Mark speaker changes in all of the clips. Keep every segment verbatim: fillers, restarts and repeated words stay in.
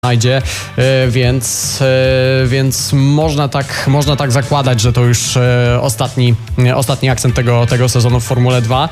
Speaker 1: znajdzie, więc, więc można tak, można tak zakładać, że to już ostatni, ostatni akcent tego, tego sezonu w Formule dwa.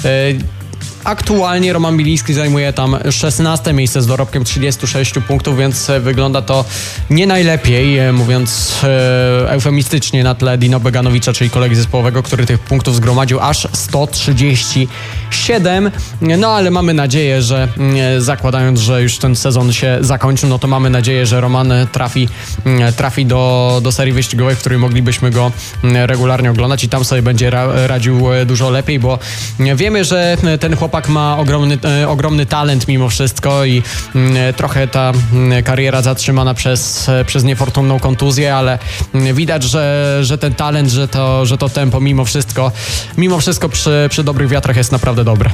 Speaker 1: Aktualnie Roman Biliński zajmuje tam szesnaste miejsce z dorobkiem trzydziestu sześciu punktów, więc wygląda to nie najlepiej, mówiąc e, eufemistycznie, na tle Dino Beganowicza, czyli kolegi zespołowego, który tych punktów zgromadził aż sto trzydzieści siedem. No ale mamy nadzieję, że e, zakładając, że już ten sezon się zakończył, no to mamy nadzieję, że Roman trafi, e, trafi do, do serii wyścigowej, w której moglibyśmy go e, regularnie oglądać i tam sobie będzie ra, radził e, dużo lepiej, bo e, wiemy, że ten chłopak ma ogromny, e, ogromny talent mimo wszystko i e, trochę ta e, kariera zatrzymana przez, e, przez niefortunną kontuzję, ale e, widać, że, że ten talent, że to, że to tempo mimo wszystko, mimo wszystko przy, przy dobrych wiatrach jest naprawdę dobre.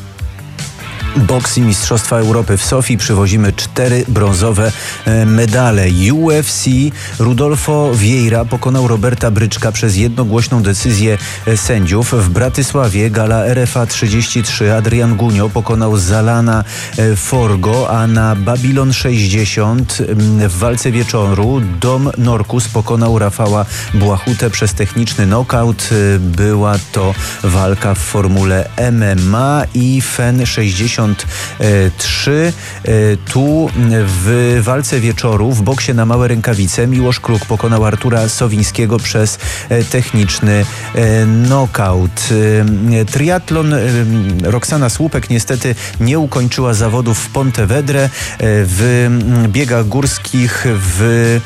Speaker 2: Boks i Mistrzostwa Europy w Sofii przywozimy cztery brązowe medale. U F C Rudolfo Vieira pokonał Roberta Bryczka przez jednogłośną decyzję sędziów. W Bratysławie gala R F A trzydzieści trzy Adrian Gunio pokonał Zalana Forgo, a na Babylon sześćdziesiąt w walce wieczoru Dom Norkus pokonał Rafała Błachutę przez techniczny knockout. Była to walka w formule M M A i F E N sześćdziesiąt trzy. Tu w walce wieczoru w boksie na małe rękawice Miłosz Kruk pokonał Artura Sowińskiego przez techniczny knockout. Triatlon Roxana Słupek niestety nie ukończyła zawodów w Pontevedre. W biegach górskich w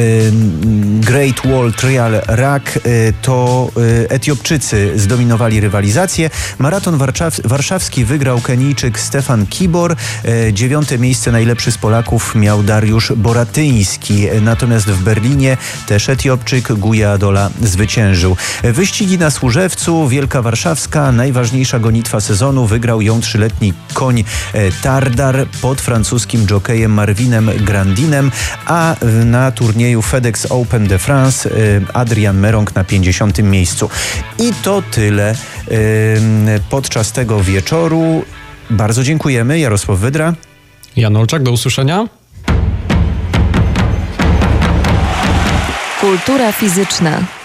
Speaker 2: Great Wall Trial Rack to Etiopczycy zdominowali rywalizację. Maraton warszawski wygrał Kenijczyk Stefan Kibor. Dziewiąte miejsce najlepszy z Polaków miał Dariusz Boratyński. Natomiast w Berlinie też Etiopczyk Guja Adola zwyciężył. Wyścigi na Służewcu, Wielka Warszawska, najważniejsza gonitwa sezonu. Wygrał ją trzyletni koń Tardar pod francuskim jokejem Marvinem Grandinem, a na turnieju FedEx Open de France Adrian Merong na pięćdziesiątym miejscu. I to tyle podczas tego wieczoru. Bardzo dziękujemy. Jarosław Wydra.
Speaker 1: Jan Olczak, do usłyszenia.
Speaker 3: Kultura fizyczna.